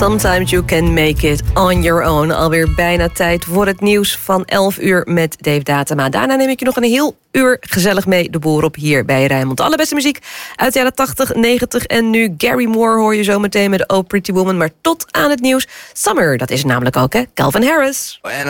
Sometimes you can make it on your own. Alweer bijna tijd voor het nieuws van 11 uur met Dave Datema. Daarna neem ik je nog een heel uur gezellig mee de boer op hier bij Rijnmond. Alle beste muziek uit de jaren 80, 90 en nu. Gary Moore hoor je zo meteen met Oh Pretty Woman. Maar tot aan het nieuws. Summer, dat is het namelijk ook, hè? Calvin Harris.